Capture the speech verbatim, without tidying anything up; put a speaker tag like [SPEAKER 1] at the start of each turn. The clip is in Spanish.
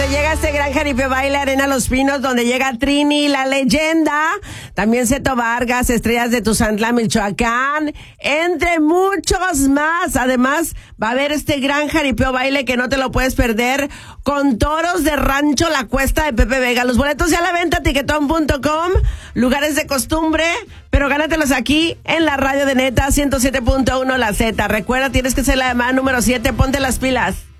[SPEAKER 1] donde llega este gran jaripeo baile Arena Los Pinos, donde llega Trini, la leyenda, también Seto Vargas, Estrellas de Tuzantla, Michoacán, entre muchos más. Además, va a haber este gran jaripeo baile que no te lo puedes perder, con toros de Rancho La Cuesta de Pepe Vega. Los boletos ya a la venta, tiquetón punto com, lugares de costumbre, pero gánatelos aquí en la radio de Neta ciento siete punto uno La Z. Recuerda, tienes que ser la llamada número siete, ponte las pilas.